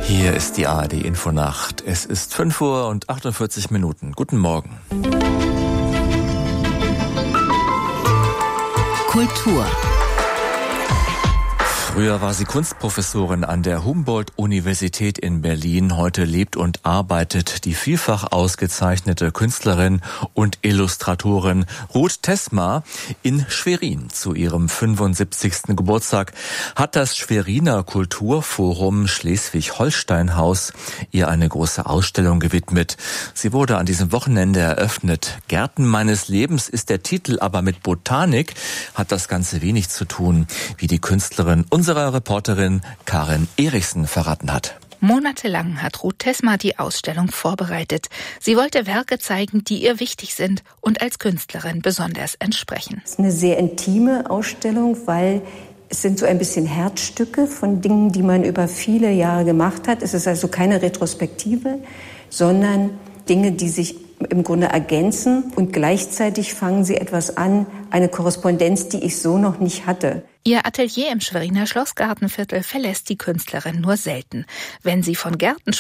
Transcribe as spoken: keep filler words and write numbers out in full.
Hier ist die A R D-Infonacht. Es ist fünf Uhr und achtundvierzig Minuten. Guten Morgen. Kultur. Früher war sie Kunstprofessorin an der Humboldt-Universität in Berlin. Heute lebt und arbeitet die vielfach ausgezeichnete Künstlerin und Illustratorin Ruth Tesma in Schwerin. Zu ihrem fünfundsiebzigsten Geburtstag hat das Schweriner Kulturforum Schleswig-Holstein-Haus ihr eine große Ausstellung gewidmet. Sie wurde an diesem Wochenende eröffnet. Gärten meines Lebens ist der Titel, aber mit Botanik hat das Ganze wenig zu tun, wie die Künstlerin unserer Reporterin Karin Erichsen verraten hat. Monatelang hat Ruth Tesma die Ausstellung vorbereitet. Sie wollte Werke zeigen, die ihr wichtig sind und als Künstlerin besonders entsprechen. Es ist eine sehr intime Ausstellung, weil es sind so ein bisschen Herzstücke von Dingen, die man über viele Jahre gemacht hat. Es ist also keine Retrospektive, sondern Dinge, die sich im Grunde ergänzen. Und gleichzeitig fangen sie etwas an, eine Korrespondenz, die ich so noch nicht hatte. Ihr Atelier im Schweriner Schlossgartenviertel verlässt die Künstlerin nur selten. Wenn sie von Gärten